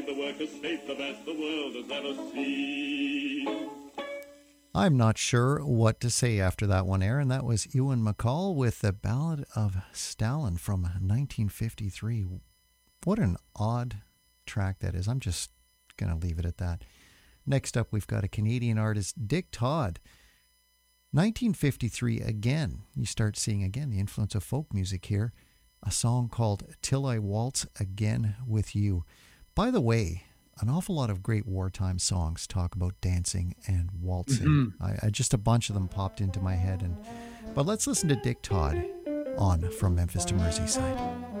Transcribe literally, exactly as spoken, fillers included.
made the workers' state the best the world has ever seen. I'm not sure what to say after that one, Aaron. That was Ewan MacColl with the Ballad of Stalin from nineteen fifty-three. What an odd track that is. I'm just going to leave it at that. Next up, we've got a Canadian artist, Dick Todd. nineteen fifty-three, again, you start seeing again the influence of folk music here. A song called Till I Waltz Again With You. By the way, an awful lot of great wartime songs talk about dancing and waltzing. Mm-hmm. I, I just a bunch of them popped into my head. And but let's listen to Dick Todd on From Memphis to Merseyside.